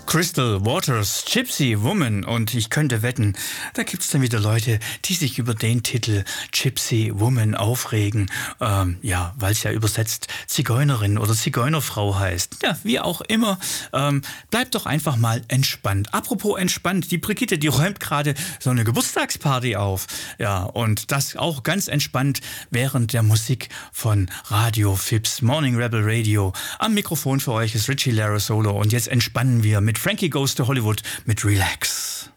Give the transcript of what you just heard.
Crystal Waters, Gypsy Woman. Und ich könnte wetten, da gibt es dann wieder Leute, die sich über den Titel Gypsy Woman aufregen. Weil es ja übersetzt Zigeunerin oder Zigeunerfrau heißt. Ja, wie auch immer. Bleibt doch einfach mal entspannt. Apropos entspannt, die Brigitte, die räumt gerade so eine Geburtstagsparty auf. Ja, und das auch ganz entspannt während der Musik von Radio Fips, Morning Rebel Radio. Am Mikrofon für euch ist Richie Larosolo und jetzt entspannen wir mit Frankie Goes to Hollywood mit Relax.